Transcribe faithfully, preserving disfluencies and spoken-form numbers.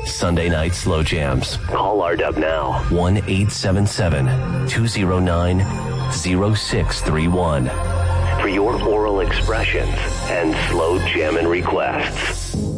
Sunday night slow jams. Call R Dub now. one eight seven seven, two zero nine, zero six three one for your oral expressions and slow jamming requests.